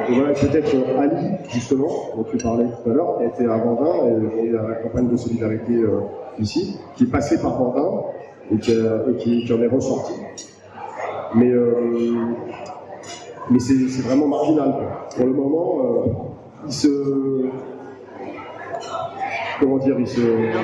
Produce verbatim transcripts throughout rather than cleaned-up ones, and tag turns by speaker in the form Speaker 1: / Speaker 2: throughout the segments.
Speaker 1: et voilà, peut-être euh, Ali, justement, dont tu parlais tout à l'heure, qui a été à Vendin, et, et à la campagne de solidarité euh, ici, qui est passé par Vendin, et qui, a, et qui, qui en est ressorti. Mais, euh, mais c'est, c'est vraiment marginal, quoi. Pour le moment, euh, il se... Comment dire, il se...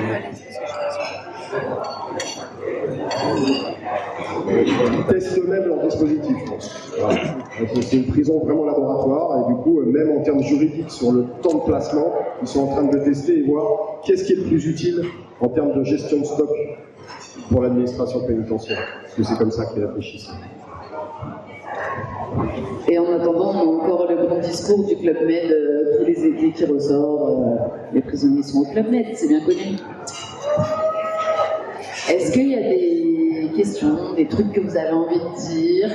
Speaker 1: Ils testent eux-mêmes leur dispositif, je pense. Voilà. C'est une prison vraiment laboratoire, et du coup, même en termes juridiques, sur le temps de placement, ils sont en train de le tester et voir qu'est-ce qui est le plus utile en termes de gestion de stock pour l'administration pénitentiaire. Parce que c'est comme ça qu'ils réfléchissent.
Speaker 2: Et en attendant, on a encore le grand discours du Club Med euh, tous les étés qui ressort. Euh, les prisonniers sont au Club Med, c'est bien connu. Est-ce qu'il y a des questions, des trucs que vous avez envie de dire?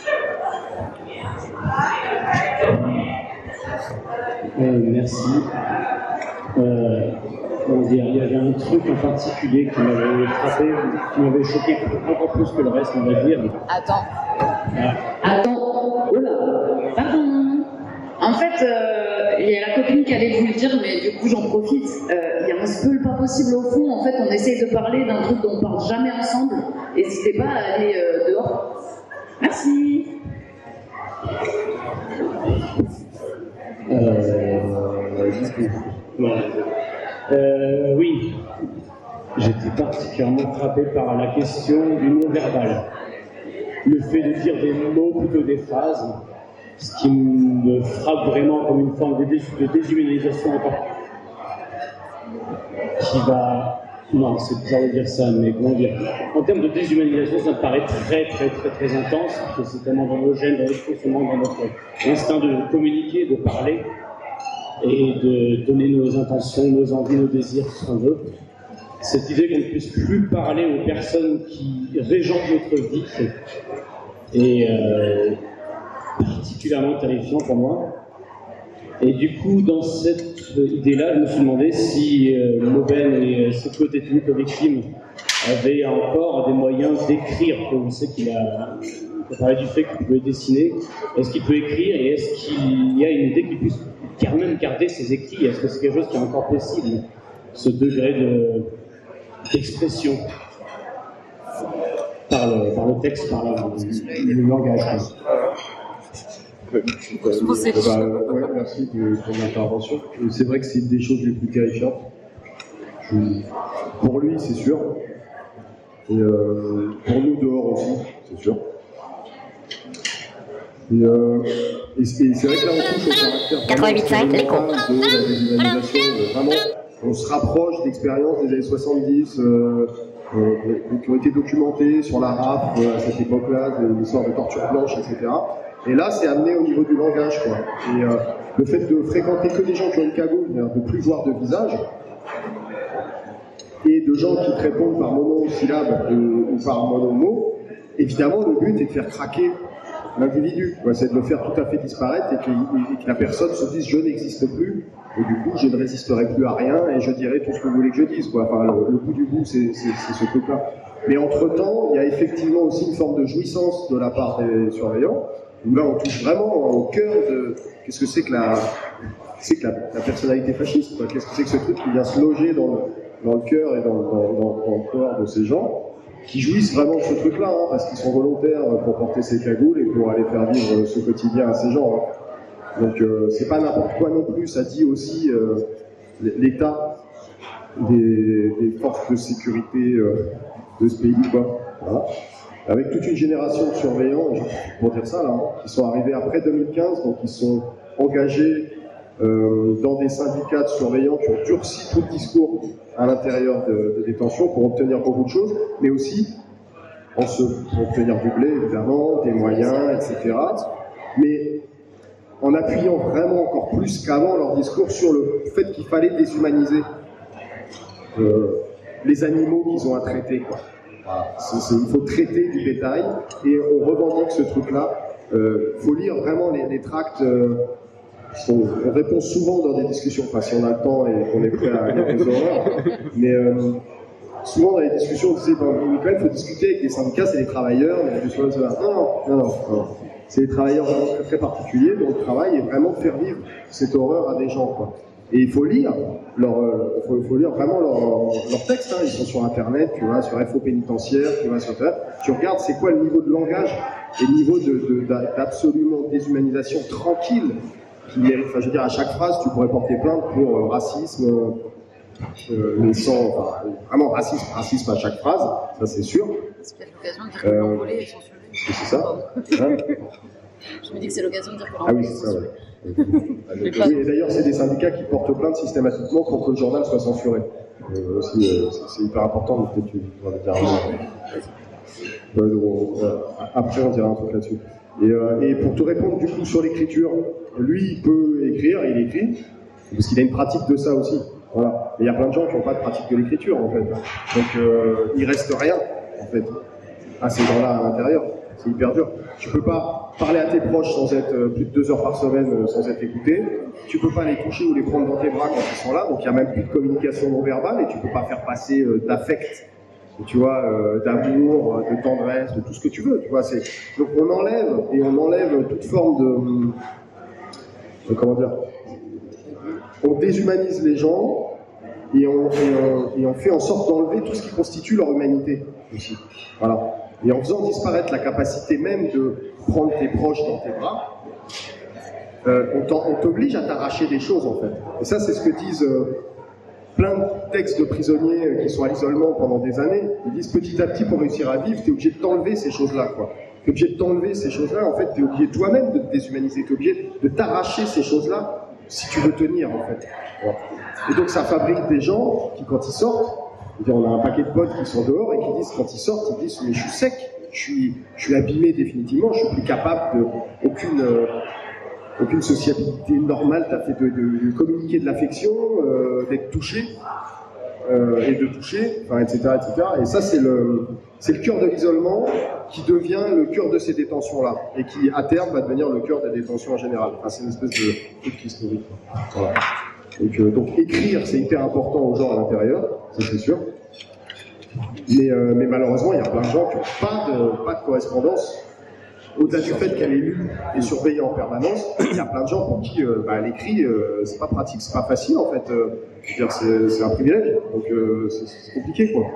Speaker 3: euh, Merci. Euh, comment dire, il y avait un truc en particulier qui m'avait frappé, qui m'avait choqué encore plus que le reste, on va dire.
Speaker 2: Attends. Ah. Attends. Oh là. Pardon. En fait, euh, il y a la copine qui allait vous le dire, mais du coup j'en profite. Euh, il y a un spell pas possible au fond. En fait, on essaye de parler d'un truc dont on parle jamais ensemble. N'hésitez pas à aller euh, dehors. Merci.
Speaker 3: Euh, voilà. euh, oui, j'étais particulièrement frappé par la question du non-verbal. Le fait de dire des mots plutôt des phrases, ce qui me frappe vraiment comme une forme de, dé- de déshumanisation encore qui va... Non, c'est bizarre de dire ça, mais comment dire, en termes de déshumanisation, ça me paraît très très très très intense, parce que c'est tellement dans nos gènes, dans notre fonctionnement, dans notre instinct de communiquer, de parler, et de donner nos intentions, nos envies, nos désirs, tout ce qu'on veut. Cette idée qu'on ne puisse plus parler aux personnes qui régent notre vie est euh, particulièrement terrifiant pour moi. Et du coup, dans cette idée-là, je me suis demandé si euh, Mauben et cette co-détenue co-victime avaient encore des moyens d'écrire. On sait qu'il a, il a parlé du fait qu'il pouvait dessiner. Est-ce qu'il peut écrire et est-ce qu'il y a une idée qu'il puisse quand même garder ses écrits? Est-ce que c'est quelque chose qui est encore possible, ce degré de, d'expression par le, par le texte, par la, le, le langage?
Speaker 1: Euh, bah, ouais, merci de ton intervention. Et c'est vrai que c'est une des choses les plus terrifiantes. Je... Pour lui, c'est sûr. Et euh, pour nous dehors aussi, c'est sûr. Et, euh, et, et c'est vrai que là, on touche au caractère
Speaker 4: quatre-vingt-huit cinq, les cons.
Speaker 1: de la déshumanisation. Vraiment, on se rapproche d'expériences des années soixante-dix euh, euh, qui ont été documentées sur la R A F euh, à cette époque-là, l'histoire de torture blanche, et cetera. Et là, c'est amené au niveau du langage, quoi. Et euh, le fait de fréquenter que des gens qui ont une cagoule, de ne plus voir de visage, et de gens qui te répondent par monosyllabe ou par monomot, évidemment, le but est de faire craquer l'individu. Ouais, c'est de le faire tout à fait disparaître et que, et que la personne se dise « je n'existe plus ». Et du coup, je ne résisterai plus à rien et je dirai tout ce que vous voulez que je dise, quoi. Enfin, le, le bout du bout, c'est, c'est, c'est ce truc-là. Mais entre-temps, il y a effectivement aussi une forme de jouissance de la part des surveillants. Là, on touche vraiment au cœur de qu'est-ce que c'est que la, c'est que la, la personnalité fasciste, quoi. Qu'est-ce que c'est que ce truc qui vient se loger dans le, dans le cœur et dans, dans, dans, dans le corps de ces gens, qui jouissent vraiment de ce truc-là, hein, parce qu'ils sont volontaires pour porter ces cagoules et pour aller faire vivre ce quotidien à ces gens. Hein. Donc, euh, c'est pas n'importe quoi non plus. Ça dit aussi euh, l'état des, des forces de sécurité euh, de ce pays, quoi. Voilà. Avec toute une génération de surveillants, pour dire ça, là, hein, qui sont arrivés après deux mille quinze, donc ils sont engagés euh, dans des syndicats de surveillants qui ont durci tout le discours à l'intérieur de, de détention pour obtenir beaucoup de choses, mais aussi en se, pour obtenir du blé, évidemment, des moyens, et cetera. Mais en appuyant vraiment encore plus qu'avant leur discours sur le fait qu'il fallait déshumaniser euh, les animaux qu'ils ont à traiter, quoi. Voilà. C'est, c'est, il faut traiter du bétail et on revendique ce truc-là. Il euh, faut lire vraiment les, les tracts. Euh, on, on répond souvent dans des discussions, enfin si on a le temps et qu'on est prêt à lire des horreurs, mais euh, souvent dans les discussions on disait, ben, il faut discuter avec les syndicats, c'est les travailleurs, mais je suis là, non, non, non, non. C'est des travailleurs vraiment très, très particuliers dont le travail est vraiment de faire vivre cette horreur à des gens, quoi. Et il faut lire, leur, euh, faut, faut lire vraiment leurs leur textes, hein. Ils sont sur Internet, tu vois, sur F O pénitentiaire, tu vois, sur Internet. Tu regardes c'est quoi le niveau de langage et le niveau de, de, d'absolument déshumanisation tranquille qui mérite. Enfin, je veux dire, à chaque phrase, tu pourrais porter plainte pour euh, racisme, euh, mais sans, enfin, vraiment racisme, racisme à chaque phrase, ça c'est sûr.
Speaker 2: C'est peut-être l'occasion de dire que euh, l'envolé est censuré.
Speaker 1: C'est ça. Hein.
Speaker 2: Je me dis que c'est l'occasion de dire que
Speaker 1: l'envolé ah oui, est censuré. Ouais. Oui, et d'ailleurs, c'est des syndicats qui portent plainte systématiquement pour que le journal soit censuré. Euh, aussi, euh, c'est, c'est hyper important, mais peut-être tu dois le dire un ouais, on, euh, après, on dira un truc là-dessus. Et, euh, et pour te répondre du coup sur l'écriture, lui, il peut écrire, il écrit, parce qu'il a une pratique de ça aussi. Voilà. Et il y a plein de gens qui n'ont pas de pratique de l'écriture, en fait. Donc, euh, il reste rien, en fait, à ces gens-là à l'intérieur. C'est hyper dur. Tu peux pas parler à tes proches sans être euh, plus de deux heures par semaine euh, sans être écouté. Tu peux pas les toucher ou les prendre dans tes bras quand ils sont là. Donc il y a même plus de communication non verbale et tu peux pas faire passer euh, d'affect, tu vois, euh, d'amour, de tendresse, de tout ce que tu veux. Tu vois, c'est donc on enlève et on enlève toute forme de, de comment dire. On déshumanise les gens et on, et on, et on fait en sorte d'enlever tout ce qui constitue leur humanité aussi. Voilà. Et en faisant disparaître la capacité même de prendre tes proches dans tes bras, euh, on, on t'oblige à t'arracher des choses, en fait. Et ça, c'est ce que disent euh, plein de textes de prisonniers qui sont à l'isolement pendant des années. Ils disent petit à petit, pour réussir à vivre, t'es obligé de t'enlever ces choses-là, quoi. T'es obligé de t'enlever ces choses-là, en fait, t'es obligé toi-même de te déshumaniser, t'es obligé de t'arracher ces choses-là si tu veux tenir, en fait. Voilà. Et donc, ça fabrique des gens qui, quand ils sortent, on a un paquet de potes qui sont dehors et qui disent, quand ils sortent, ils disent « mais je suis sec, je suis, je suis abîmé définitivement, je suis plus capable de aucune, euh, aucune sociabilité normale, t'as fait de, de, de communiquer de l'affection, euh, d'être touché, euh, et de toucher, enfin, et cetera, et cetera. Et ça, c'est le, c'est le cœur de l'isolement qui devient le cœur de ces détentions-là et qui, à terme, va devenir le cœur des détentions en général. Enfin, c'est une espèce de truc historique. Voilà. Donc, euh, donc écrire, c'est hyper important aux gens à l'intérieur, ça c'est sûr. Mais, euh, mais malheureusement, il y a plein de gens qui n'ont pas de, pas de correspondance. Au-delà du fait qu'elle est lue et surveillée en permanence, il y a plein de gens pour qui euh, bah, l'écrit, euh, c'est pas pratique, c'est pas facile en fait. Euh, je veux dire, c'est, c'est un privilège, donc euh, c'est, c'est compliqué quoi.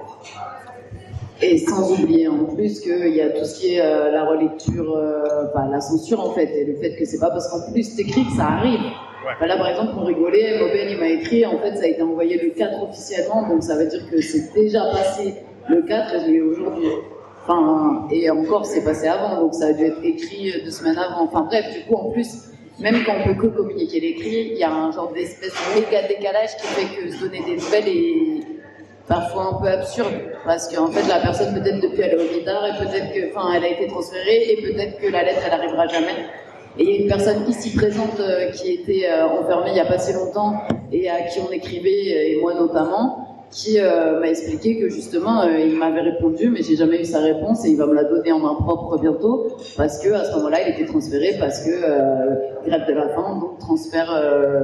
Speaker 2: Et sans oublier en plus qu'il y a tout ce qui est euh, la relecture, euh, bah, la censure en fait, et le fait que c'est pas parce qu'en plus t'écris que ça arrive. Ouais. Bah, là par exemple, on rigolait, Mobile il m'a écrit, en fait ça a été envoyé le quatre officiellement, donc ça veut dire que c'est déjà passé le quatre et je l'ai aujourd'hui. Enfin, et encore c'est passé avant, donc ça a dû être écrit deux semaines avant. Enfin bref, du coup en plus, même quand on peut que communiquer l'écrit, il y a un genre d'espèce de méga décalage qui fait que se donner des nouvelles est parfois un peu absurde, parce qu'en fait la personne peut-être depuis elle est au mitard et peut-être que, enfin, elle a été transférée et peut-être que la lettre elle arrivera jamais. Et il y a une personne ici présente euh, qui était euh, enfermée il n'y a pas si longtemps et à qui on écrivait, et moi notamment, qui euh, m'a expliqué que justement euh, il m'avait répondu mais j'ai jamais eu sa réponse et il va me la donner en main propre bientôt parce que à ce moment-là il était transféré parce que euh, grève de la faim, donc transfert euh,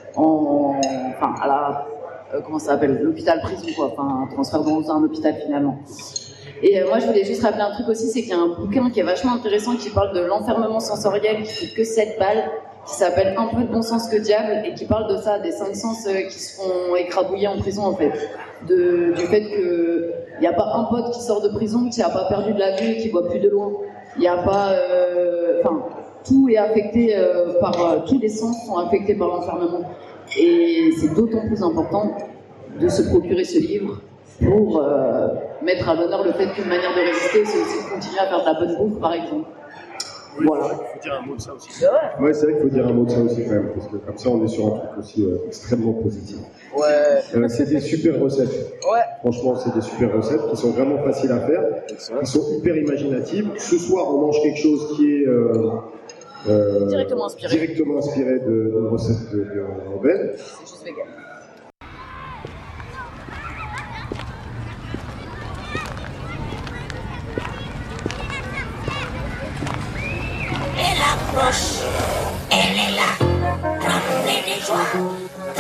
Speaker 2: en, enfin à la Euh, comment ça s'appelle, l'hôpital prison quoi, enfin un transfert dans un hôpital finalement. Et euh, moi je voulais juste rappeler un truc aussi, c'est qu'il y a un bouquin qui est vachement intéressant qui parle de l'enfermement sensoriel qui coûte que sept balles, qui s'appelle Un peu de bon sens que diable et qui parle de ça, des cinq sens euh, qui se font écrabouiller en prison en fait, de, du fait que il n'y a pas un pote qui sort de prison qui n'a pas perdu de la vue et qui voit plus de loin. Il n'y a pas, enfin euh, tout est affecté euh, par, euh, tous les sens sont affectés par l'enfermement. Et c'est d'autant plus important de se procurer ce livre pour euh, mettre à l'honneur le fait qu'une manière de résister, c'est aussi de continuer à faire de la bonne bouffe, par exemple.
Speaker 1: Oui, voilà. Il faut dire un mot de ça aussi. C'est vrai. Ouais, c'est vrai qu'il faut dire un mot de ça aussi quand même, parce que comme ça on est sur un truc aussi euh, extrêmement positif. Ouais. Euh, c'est des super recettes. Ouais. Franchement, c'est des super recettes qui sont vraiment faciles à faire, qui sont hyper imaginatives. Ce soir, on mange quelque chose qui est euh, Euh, directement inspiré, directement inspiré de, de recette de, de Nobel. C'est juste vegan.
Speaker 4: Elle approche, elle est là, ramenez les joies.